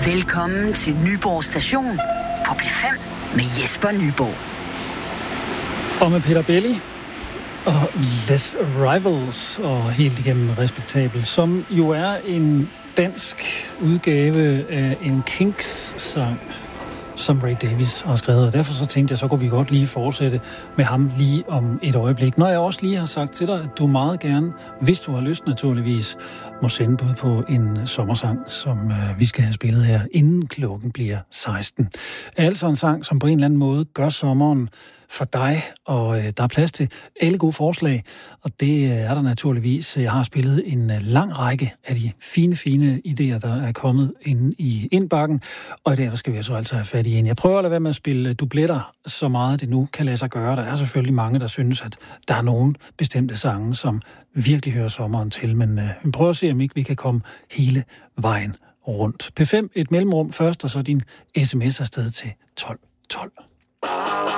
Velkommen til Nyborg Station på P5 med Jesper Nyborg. Og med Peter Belli og Les Rivals og helt igennem respektabel, som jo er en dansk udgave af en Kinks-sang, som Ray Davies har skrevet. Og derfor så tænkte jeg, så kunne vi godt lige fortsætte med ham lige om et øjeblik. Når jeg også lige har sagt til dig, at du meget gerne, hvis du har lyst naturligvis, må sende bud på en sommersang, som vi skal have spillet her, inden klokken bliver 16. Altså en sang, som på en eller anden måde gør sommeren for dig, og der er plads til alle gode forslag, og det er der naturligvis. Jeg har spillet en lang række af de fine idéer, der er kommet inde i indbakken, og i dag der skal vi altså have fat i en. Jeg prøver at lade være med at spille dubletter så meget det nu kan lade sig gøre. Der er selvfølgelig mange, der synes, at der er nogle bestemte sange, som virkelig hører sommeren til, men vi prøver at se, om ikke vi kan komme hele vejen rundt. P5, et mellemrum først, og så din sms afsted til 1212.